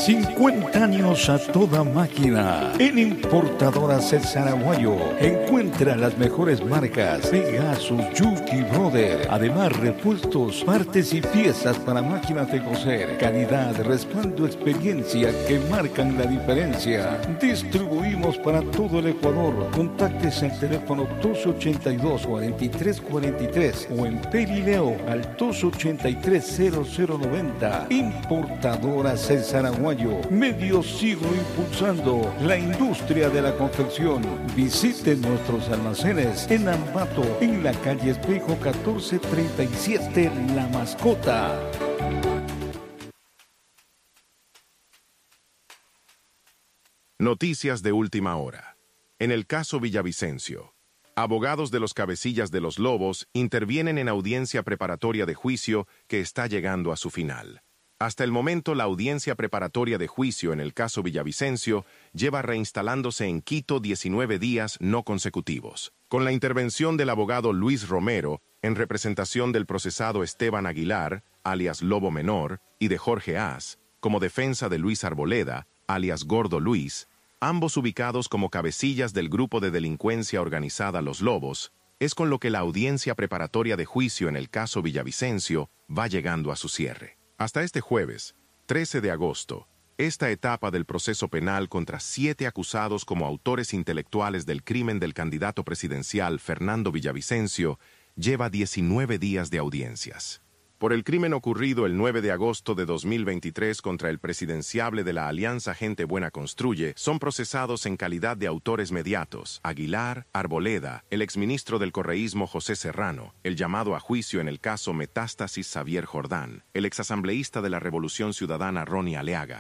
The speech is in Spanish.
50 años a toda máquina. En Importadora César Aguayo encuentra las mejores marcas: Pegasus, Yuki Brother. Además, repuestos, partes y piezas para máquinas de coser. Calidad, respaldo, experiencia que marcan la diferencia. Distribuimos para todo el Ecuador. Contáctese al teléfono 282-4343 o en Perileo al 283-0090. Importadora César Aguayo. Medio siglo impulsando la industria de la confección. Visite nuestros almacenes en Ambato, en la calle Espejo 1437, La Mascota. Noticias de última hora. En el caso Villavicencio, abogados de los cabecillas de los Lobos intervienen en audiencia preparatoria de juicio que está llegando a su final. Hasta el momento, la audiencia preparatoria de juicio en el caso Villavicencio lleva reinstalándose en Quito 19 días no consecutivos. Con la intervención del abogado Luis Romero, en representación del procesado Esteban Aguilar, alias Lobo Menor, y de Jorge As, como defensa de Luis Arboleda, alias Gordo Luis, ambos ubicados como cabecillas del grupo de delincuencia organizada Los Lobos, es con lo que la audiencia preparatoria de juicio en el caso Villavicencio va llegando a su cierre. Hasta este jueves, 13 de agosto, esta etapa del proceso penal contra 7 acusados como autores intelectuales del crimen del candidato presidencial Fernando Villavicencio lleva 19 días de audiencias. Por el crimen ocurrido el 9 de agosto de 2023 contra el presidenciable de la Alianza Gente Buena Construye, son procesados en calidad de autores mediatos Aguilar, Arboleda, el exministro del correísmo José Serrano, el llamado a juicio en el caso Metástasis Xavier Jordán, el exasambleísta de la Revolución Ciudadana Ronnie Aleaga,